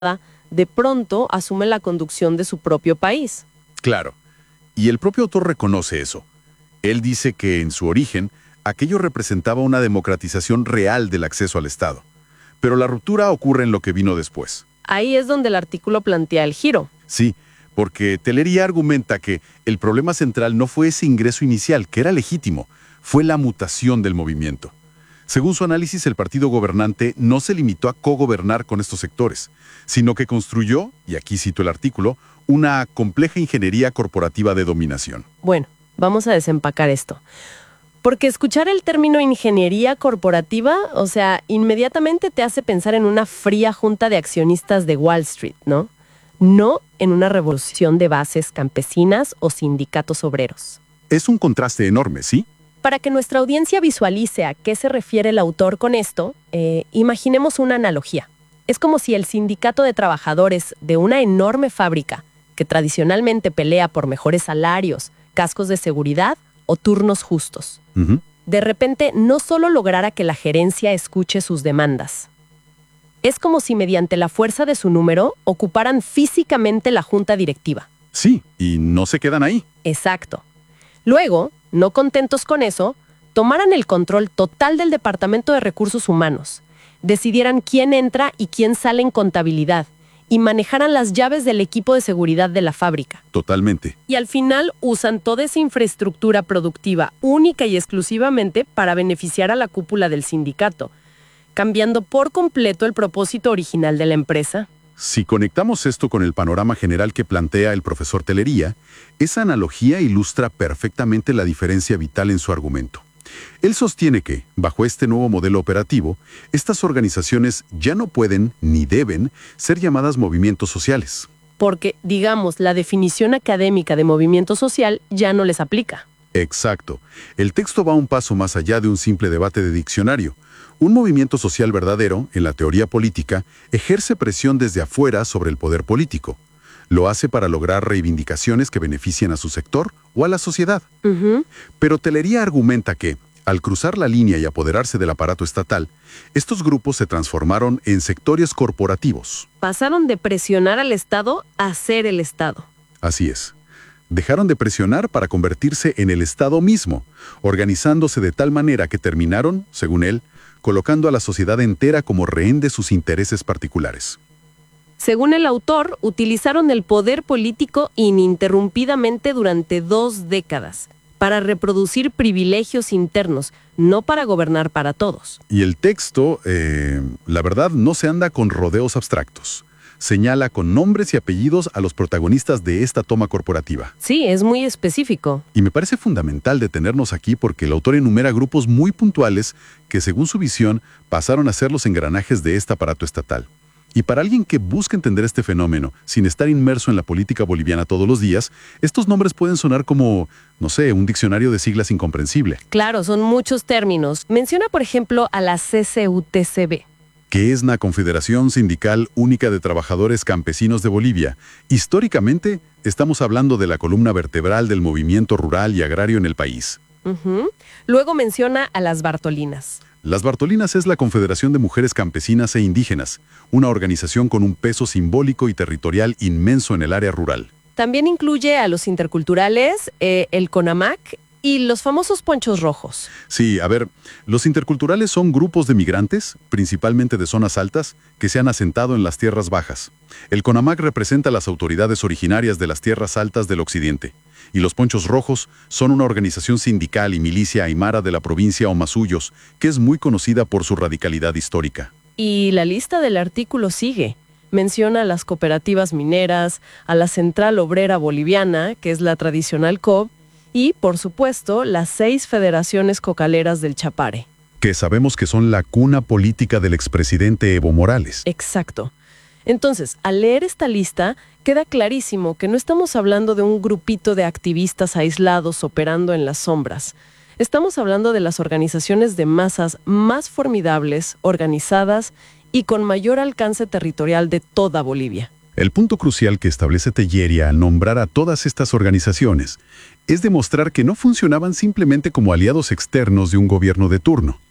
de pronto asume la conducción de su propio país. Claro, y el propio autor reconoce eso. Él dice que en su origen, aquello representaba una democratización real del acceso al Estado. Pero la ruptura ocurre en lo que vino después. Ahí es donde el artículo plantea el giro. Sí, porque Tellería argumenta que el problema central no fue ese ingreso inicial, que era legítimo, fue la mutación del movimiento. Según su análisis, el partido gobernante no se limitó a cogobernar con estos sectores, sino que construyó, y aquí cito el artículo, una compleja ingeniería corporativa de dominación. Bueno, vamos a desempacar esto. Porque escuchar el término ingeniería corporativa, inmediatamente te hace pensar en una fría junta de accionistas de Wall Street, ¿no? No en una revolución de bases campesinas o sindicatos obreros. Es un contraste enorme, ¿sí? Para que nuestra audiencia visualice a qué se refiere el autor con esto, imaginemos una analogía. Es como si el sindicato de trabajadores de una enorme fábrica, que tradicionalmente pelea por mejores salarios, cascos de seguridad o turnos justos, de repente no solo lograra que la gerencia escuche sus demandas. Es como si mediante la fuerza de su número ocuparan físicamente la junta directiva. Sí, y no se quedan ahí. Exacto. Luego, no contentos con eso, tomaran el control total del Departamento de Recursos Humanos, decidieran quién entra y quién sale en contabilidad y manejaran las llaves del equipo de seguridad de la fábrica. Totalmente. Y al final usan toda esa infraestructura productiva única y exclusivamente para beneficiar a la cúpula del sindicato, cambiando por completo el propósito original de la empresa. Si conectamos esto con el panorama general que plantea el profesor Tellería, esa analogía ilustra perfectamente la diferencia vital en su argumento. Él sostiene que, bajo este nuevo modelo operativo, estas organizaciones ya no pueden ni deben ser llamadas movimientos sociales. Porque, digamos, la definición académica de movimiento social ya no les aplica. Exacto. El texto va un paso más allá de un simple debate de diccionario. Un movimiento social verdadero, en la teoría política, ejerce presión desde afuera sobre el poder político. Lo hace para lograr reivindicaciones que beneficien a su sector o a la sociedad. Pero Tellería argumenta que, al cruzar la línea y apoderarse del aparato estatal, estos grupos se transformaron en sectores corporativos. Pasaron de presionar al Estado a ser el Estado. Así es. Dejaron de presionar para convertirse en el Estado mismo, organizándose de tal manera que terminaron, según él, colocando a la sociedad entera como rehén de sus intereses particulares. Según el autor, utilizaron el poder político ininterrumpidamente durante 2 décadas para reproducir privilegios internos, no para gobernar para todos. Y el texto, la verdad, no se anda con rodeos abstractos. Señala con nombres y apellidos a los protagonistas de esta toma corporativa. Sí, es muy específico. Y me parece fundamental detenernos aquí porque el autor enumera grupos muy puntuales que, según su visión, pasaron a ser los engranajes de este aparato estatal. Y para alguien que busca entender este fenómeno sin estar inmerso en la política boliviana todos los días, estos nombres pueden sonar como, no sé, un diccionario de siglas incomprensible. Claro, son muchos términos. Menciona, por ejemplo, a la CCUTCB, que es la Confederación Sindical Única de Trabajadores Campesinos de Bolivia. Históricamente, estamos hablando de la columna vertebral del movimiento rural y agrario en el país. Luego menciona a las Bartolinas. Las Bartolinas es la Confederación de Mujeres Campesinas e Indígenas, una organización con un peso simbólico y territorial inmenso en el área rural. También incluye a los interculturales, el CONAMAC y los famosos ponchos rojos. Sí, a ver, los interculturales son grupos de migrantes, principalmente de zonas altas, que se han asentado en las tierras bajas. El CONAMAC representa a las autoridades originarias de las tierras altas del occidente. Y los ponchos rojos son una organización sindical y milicia aymara de la provincia Omasuyos, que es muy conocida por su radicalidad histórica. Y la lista del artículo sigue. Menciona a las cooperativas mineras, a la Central Obrera Boliviana, que es la tradicional COB, y, por supuesto, las 6 federaciones cocaleras del Chapare. Que sabemos que son la cuna política del expresidente Evo Morales. Exacto. Entonces, al leer esta lista, queda clarísimo que no estamos hablando de un grupito de activistas aislados operando en las sombras. Estamos hablando de las organizaciones de masas más formidables, organizadas y con mayor alcance territorial de toda Bolivia. El punto crucial que establece Tellería al nombrar a todas estas organizaciones es demostrar que no funcionaban simplemente como aliados externos de un gobierno de turno.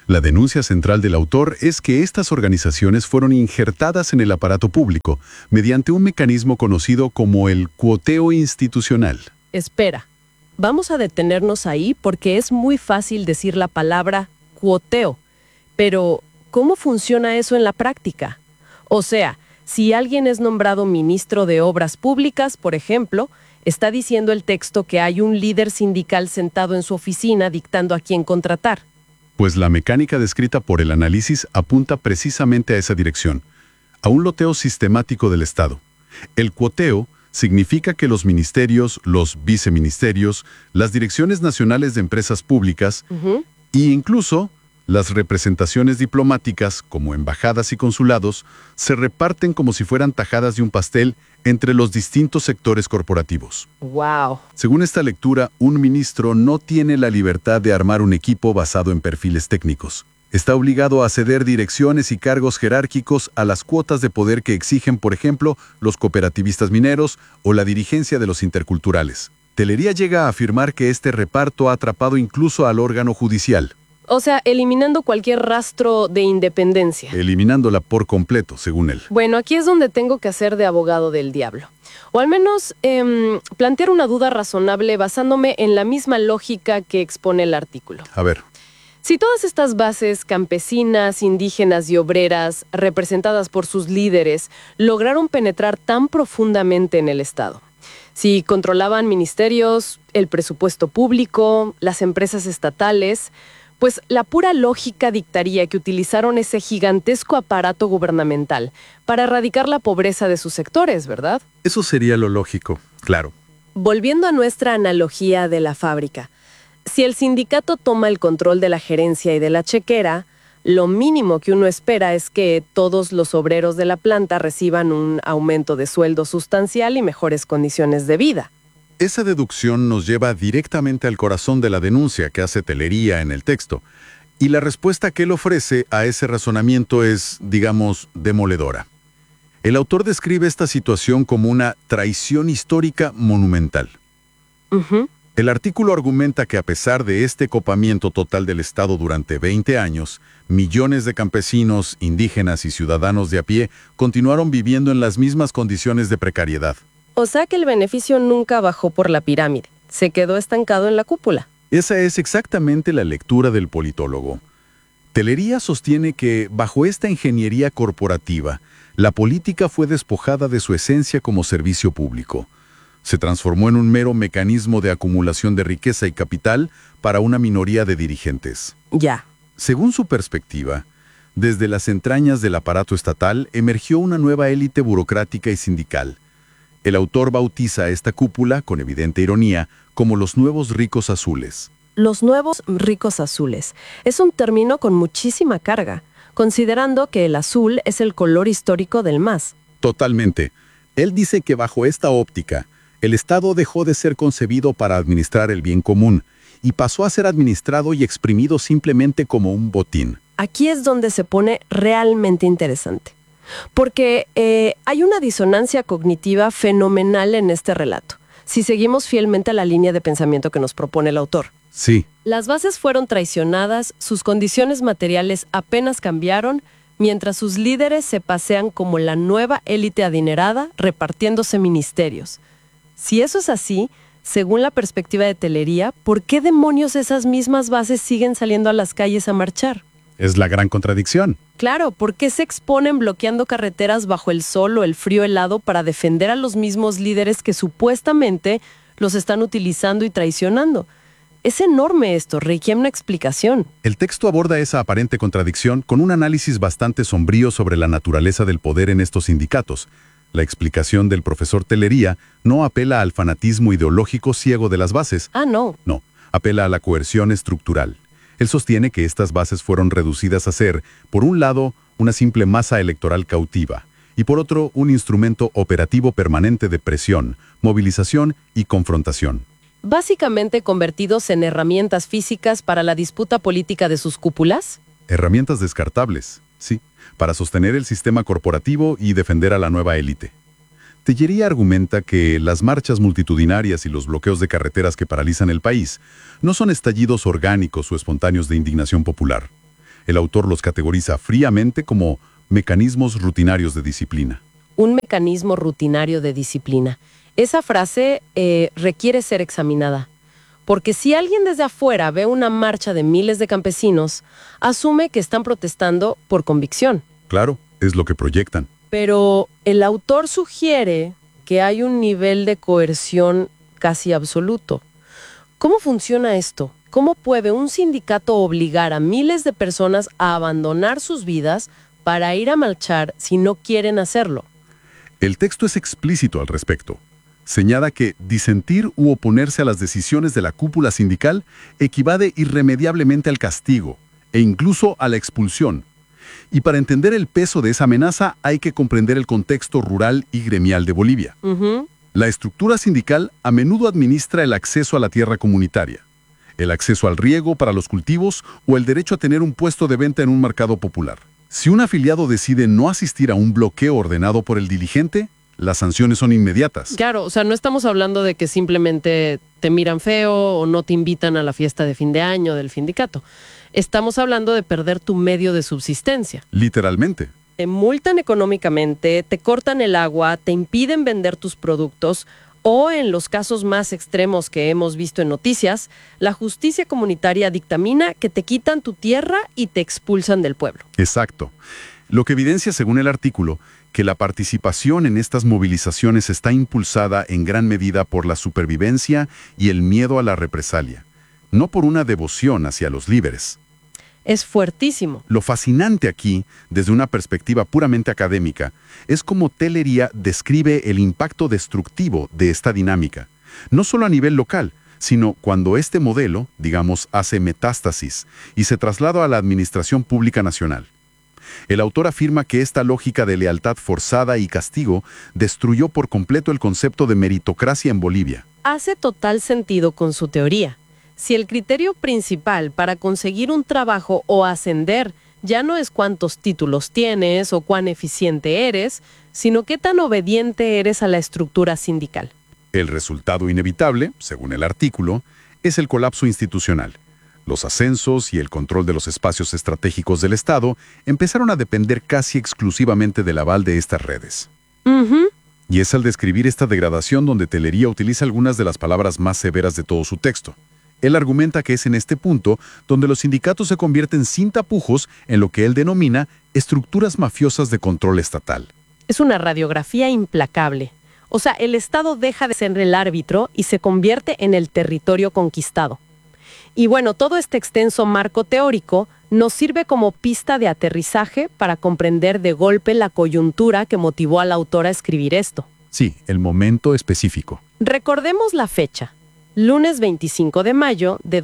La denuncia central del autor es que estas organizaciones fueron injertadas en el aparato público mediante un mecanismo conocido como el cuoteo institucional. Espera, vamos a detenernos ahí porque es muy fácil decir la palabra cuoteo. Pero, ¿cómo funciona eso en la práctica? O sea, si alguien es nombrado ministro de Obras Públicas, por ejemplo, está diciendo el texto que hay un líder sindical sentado en su oficina dictando a quién contratar. Pues la mecánica descrita por el análisis apunta precisamente a esa dirección, a un loteo sistemático del Estado. El cuoteo significa que los ministerios, los viceministerios, las direcciones nacionales de empresas públicas e incluso las representaciones diplomáticas, como embajadas y consulados, se reparten como si fueran tajadas de un pastel entre los distintos sectores corporativos. ¡Wow! Según esta lectura, un ministro no tiene la libertad de armar un equipo basado en perfiles técnicos. Está obligado a ceder direcciones y cargos jerárquicos a las cuotas de poder que exigen, por ejemplo, los cooperativistas mineros o la dirigencia de los interculturales. Telería llega a afirmar que este reparto ha atrapado incluso al órgano judicial. O sea, eliminando cualquier rastro de independencia. Eliminándola por completo, según él. Bueno, aquí es donde tengo que hacer de abogado del diablo. O al menos plantear una duda razonable basándome en la misma lógica que expone el artículo. A ver. Si todas estas bases campesinas, indígenas y obreras, representadas por sus líderes, lograron penetrar tan profundamente en el Estado, si controlaban ministerios, el presupuesto público, las empresas estatales, pues la pura lógica dictaría que utilizaron ese gigantesco aparato gubernamental para erradicar la pobreza de sus sectores, ¿verdad? Eso sería lo lógico, claro. Volviendo a nuestra analogía de la fábrica, si el sindicato toma el control de la gerencia y de la chequera, lo mínimo que uno espera es que todos los obreros de la planta reciban un aumento de sueldo sustancial y mejores condiciones de vida. Esa deducción nos lleva directamente al corazón de la denuncia que hace Telería en el texto, y la respuesta que él ofrece a ese razonamiento es, digamos, demoledora. El autor describe esta situación como una traición histórica monumental. El artículo argumenta que a pesar de este copamiento total del Estado durante 20 años, millones de campesinos, indígenas y ciudadanos de a pie continuaron viviendo en las mismas condiciones de precariedad. O sea que el beneficio nunca bajó por la pirámide, se quedó estancado en la cúpula. Esa es exactamente la lectura del politólogo. Telería sostiene que, bajo esta ingeniería corporativa, la política fue despojada de su esencia como servicio público. Se transformó en un mero mecanismo de acumulación de riqueza y capital para una minoría de dirigentes. Ya. Según su perspectiva, desde las entrañas del aparato estatal emergió una nueva élite burocrática y sindical. El autor bautiza a esta cúpula, con evidente ironía, como los nuevos ricos azules. Los nuevos ricos azules. Es un término con muchísima carga, considerando que el azul es el color histórico del MAS. Totalmente. Él dice que bajo esta óptica, el Estado dejó de ser concebido para administrar el bien común y pasó a ser administrado y exprimido simplemente como un botín. Aquí es donde se pone realmente interesante. Porque hay una disonancia cognitiva fenomenal en este relato, si seguimos fielmente a la línea de pensamiento que nos propone el autor. Sí. Las bases fueron traicionadas, sus condiciones materiales apenas cambiaron, mientras sus líderes se pasean como la nueva élite adinerada repartiéndose ministerios. Si eso es así, según la perspectiva de Telería, ¿por qué demonios esas mismas bases siguen saliendo a las calles a marchar? Es la gran contradicción. Claro, ¿por qué se exponen bloqueando carreteras bajo el sol o el frío helado para defender a los mismos líderes que supuestamente los están utilizando y traicionando? Es enorme esto, requiere una explicación. El texto aborda esa aparente contradicción con un análisis bastante sombrío sobre la naturaleza del poder en estos sindicatos. La explicación del profesor Telería no apela al fanatismo ideológico ciego de las bases. No. No, apela a la coerción estructural. Él sostiene que estas bases fueron reducidas a ser, por un lado, una simple masa electoral cautiva, y por otro, un instrumento operativo permanente de presión, movilización y confrontación. Básicamente convertidos en herramientas físicas para la disputa política de sus cúpulas. Herramientas descartables, sí, para sostener el sistema corporativo y defender a la nueva élite. Tellería argumenta que las marchas multitudinarias y los bloqueos de carreteras que paralizan el país no son estallidos orgánicos o espontáneos de indignación popular. El autor los categoriza fríamente como mecanismos rutinarios de disciplina. Un mecanismo rutinario de disciplina. Esa frase requiere ser examinada. Porque si alguien desde afuera ve una marcha de miles de campesinos, asume que están protestando por convicción. Claro, es lo que proyectan. Pero el autor sugiere que hay un nivel de coerción casi absoluto. ¿Cómo funciona esto? ¿Cómo puede un sindicato obligar a miles de personas a abandonar sus vidas para ir a marchar si no quieren hacerlo? El texto es explícito al respecto. Señala que disentir u oponerse a las decisiones de la cúpula sindical equivale irremediablemente al castigo e incluso a la expulsión. Y para entender el peso de esa amenaza hay que comprender el contexto rural y gremial de Bolivia. La estructura sindical a menudo administra el acceso a la tierra comunitaria, el acceso al riego para los cultivos o el derecho a tener un puesto de venta en un mercado popular. Si un afiliado decide no asistir a un bloqueo ordenado por el dirigente, las sanciones son inmediatas. Claro, o sea, no estamos hablando de que simplemente te miran feo o no te invitan a la fiesta de fin de año del sindicato. Estamos hablando de perder tu medio de subsistencia. Literalmente. Te multan económicamente, te cortan el agua, te impiden vender tus productos o, en los casos más extremos que hemos visto en noticias, la justicia comunitaria dictamina que te quitan tu tierra y te expulsan del pueblo. Exacto. Lo que evidencia, según el artículo, que la participación en estas movilizaciones está impulsada en gran medida por la supervivencia y el miedo a la represalia, no por una devoción hacia los líderes. Es fuertísimo. Lo fascinante aquí, desde una perspectiva puramente académica, es cómo Tellería describe el impacto destructivo de esta dinámica, no solo a nivel local, sino cuando este modelo, digamos, hace metástasis y se traslada a la administración pública nacional. El autor afirma que esta lógica de lealtad forzada y castigo destruyó por completo el concepto de meritocracia en Bolivia. Hace total sentido con su teoría. Si el criterio principal para conseguir un trabajo o ascender ya no es cuántos títulos tienes o cuán eficiente eres, sino qué tan obediente eres a la estructura sindical. El resultado inevitable, según el artículo, es el colapso institucional. Los ascensos y el control de los espacios estratégicos del Estado empezaron a depender casi exclusivamente del aval de estas redes. Y es al describir esta degradación donde Tellería utiliza algunas de las palabras más severas de todo su texto. Él argumenta que es en este punto donde los sindicatos se convierten sin tapujos en lo que él denomina estructuras mafiosas de control estatal. Es una radiografía implacable. O sea, el Estado deja de ser el árbitro y se convierte en el territorio conquistado. Y bueno, todo este extenso marco teórico nos sirve como pista de aterrizaje para comprender de golpe la coyuntura que motivó al autor a escribir esto. Sí, el momento específico. Recordemos la fecha. Lunes 25 de mayo de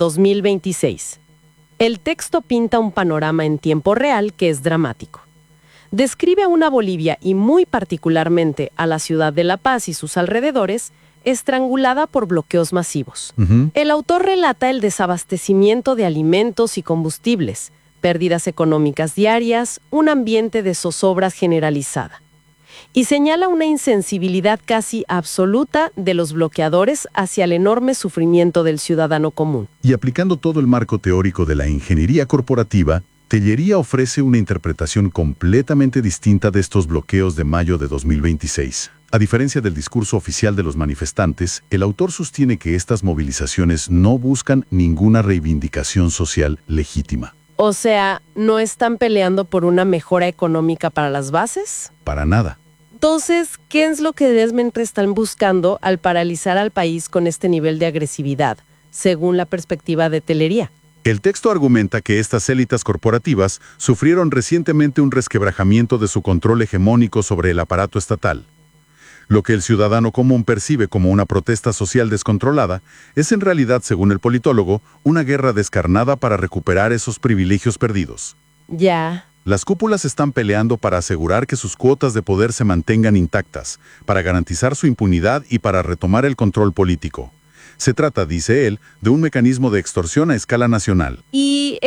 2026. El texto pinta un panorama en tiempo real que es dramático. Describe a una Bolivia y muy particularmente a la ciudad de La Paz y sus alrededores estrangulada por bloqueos masivos. El autor relata el desabastecimiento de alimentos y combustibles, pérdidas económicas diarias, un ambiente de zozobra generalizada. Y señala una insensibilidad casi absoluta de los bloqueadores hacia el enorme sufrimiento del ciudadano común. Y aplicando todo el marco teórico de la ingeniería corporativa, Tellería ofrece una interpretación completamente distinta de estos bloqueos de mayo de 2026. A diferencia del discurso oficial de los manifestantes, el autor sostiene que estas movilizaciones no buscan ninguna reivindicación social legítima. O sea, ¿no están peleando por una mejora económica para las bases? Para nada. Entonces, ¿qué es lo que realmente están buscando al paralizar al país con este nivel de agresividad, según la perspectiva de Tellería? El texto argumenta que estas élites corporativas sufrieron recientemente un resquebrajamiento de su control hegemónico sobre el aparato estatal. Lo que el ciudadano común percibe como una protesta social descontrolada es en realidad, según el politólogo, una guerra descarnada para recuperar esos privilegios perdidos. Ya. Las cúpulas están peleando para asegurar que sus cuotas de poder se mantengan intactas, para garantizar su impunidad y para retomar el control político. Se trata, dice él, de un mecanismo de extorsión a escala nacional. Y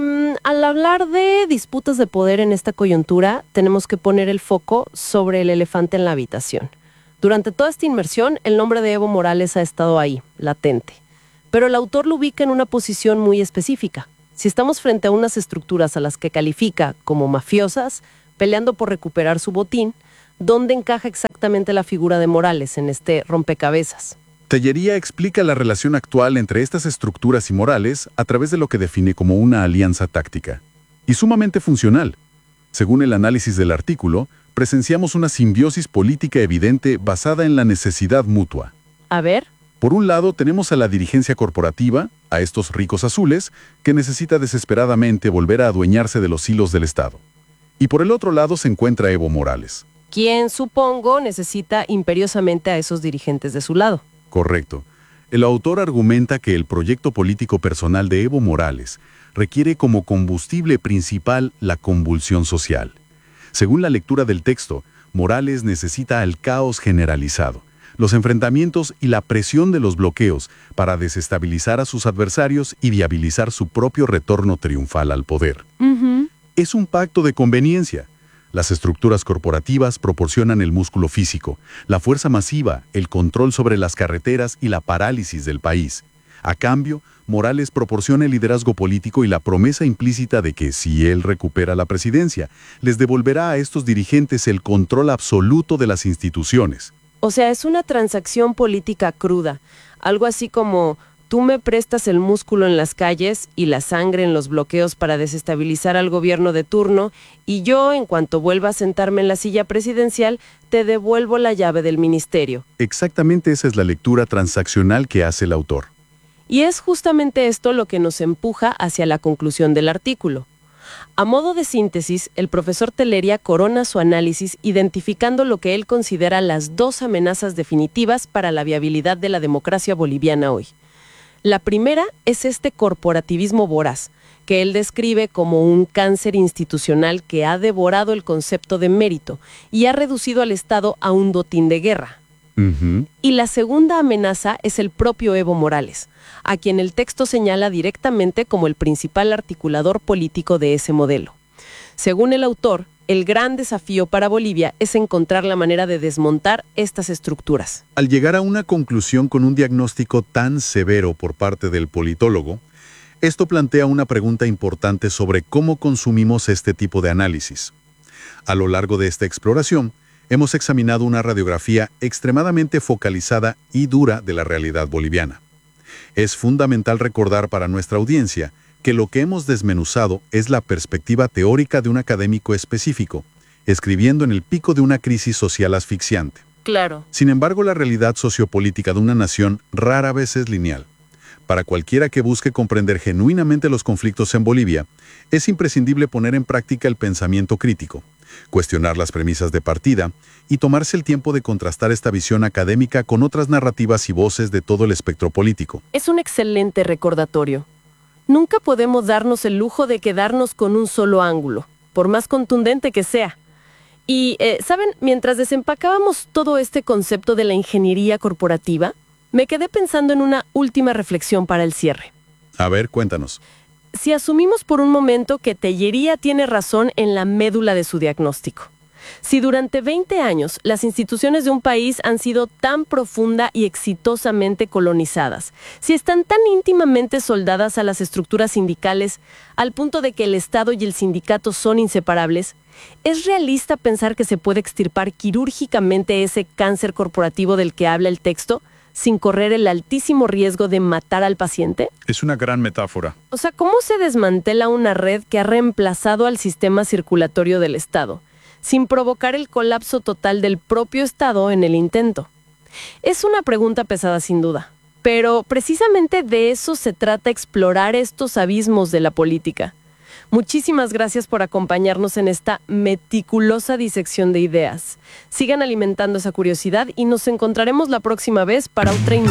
al hablar de disputas de poder en esta coyuntura, tenemos que poner el foco sobre el elefante en la habitación. Durante toda esta inmersión, el nombre de Evo Morales ha estado ahí, latente. Pero el autor lo ubica en una posición muy específica. Si estamos frente a unas estructuras a las que califica como mafiosas, peleando por recuperar su botín, ¿dónde encaja exactamente la figura de Morales en este rompecabezas? Tellería explica la relación actual entre estas estructuras y Morales a través de lo que define como una alianza táctica. Y sumamente funcional. Según el análisis del artículo, presenciamos una simbiosis política evidente basada en la necesidad mutua. A ver. Por un lado, tenemos a la dirigencia corporativa, a estos ricos azules, que necesita desesperadamente volver a adueñarse de los hilos del Estado. Y por el otro lado se encuentra Evo Morales. Quien, supongo, necesita imperiosamente a esos dirigentes de su lado. Correcto. El autor argumenta que el proyecto político personal de Evo Morales requiere como combustible principal la convulsión social. Según la lectura del texto, Morales necesita el caos generalizado, los enfrentamientos y la presión de los bloqueos para desestabilizar a sus adversarios y viabilizar su propio retorno triunfal al poder. Es un pacto de conveniencia. Las estructuras corporativas proporcionan el músculo físico, la fuerza masiva, el control sobre las carreteras y la parálisis del país. A cambio, Morales proporciona el liderazgo político y la promesa implícita de que, si él recupera la presidencia, les devolverá a estos dirigentes el control absoluto de las instituciones. O sea, es una transacción política cruda, algo así como tú me prestas el músculo en las calles y la sangre en los bloqueos para desestabilizar al gobierno de turno, y yo, en cuanto vuelva a sentarme en la silla presidencial, te devuelvo la llave del ministerio. Exactamente esa es la lectura transaccional que hace el autor. Y es justamente esto lo que nos empuja hacia la conclusión del artículo. A modo de síntesis, el profesor Tellería corona su análisis identificando lo que él considera las dos amenazas definitivas para la viabilidad de la democracia boliviana hoy. La primera es este corporativismo voraz, que él describe como un cáncer institucional que ha devorado el concepto de mérito y ha reducido al Estado a un botín de guerra. Y la segunda amenaza es el propio Evo Morales, a quien el texto señala directamente como el principal articulador político de ese modelo. Según el autor, el gran desafío para Bolivia es encontrar la manera de desmontar estas estructuras. Al llegar a una conclusión con un diagnóstico tan severo por parte del politólogo, esto plantea una pregunta importante sobre cómo consumimos este tipo de análisis. A lo largo de esta exploración, hemos examinado una radiografía extremadamente focalizada y dura de la realidad boliviana. Es fundamental recordar para nuestra audiencia que lo que hemos desmenuzado es la perspectiva teórica de un académico específico, escribiendo en el pico de una crisis social asfixiante. Claro. Sin embargo, la realidad sociopolítica de una nación rara vez es lineal. Para cualquiera que busque comprender genuinamente los conflictos en Bolivia, es imprescindible poner en práctica el pensamiento crítico, cuestionar las premisas de partida y tomarse el tiempo de contrastar esta visión académica con otras narrativas y voces de todo el espectro político. Es un excelente recordatorio. Nunca podemos darnos el lujo de quedarnos con un solo ángulo, por más contundente que sea. Y, ¿saben? Mientras desempacábamos todo este concepto de la ingeniería corporativa, me quedé pensando en una última reflexión para el cierre. A ver, cuéntanos. Si asumimos por un momento que Tellería tiene razón en la médula de su diagnóstico, si durante 20 años las instituciones de un país han sido tan profunda y exitosamente colonizadas, si están tan íntimamente soldadas a las estructuras sindicales al punto de que el Estado y el sindicato son inseparables, ¿es realista pensar que se puede extirpar quirúrgicamente ese cáncer corporativo del que habla el texto sin correr el altísimo riesgo de matar al paciente? Es una gran metáfora. O sea, ¿cómo se desmantela una red que ha reemplazado al sistema circulatorio del Estado, sin provocar el colapso total del propio Estado en el intento? Es una pregunta pesada sin duda, pero precisamente de eso se trata explorar estos abismos de la política. Muchísimas gracias por acompañarnos en esta meticulosa disección de ideas. Sigan alimentando esa curiosidad y nos encontraremos la próxima vez para otra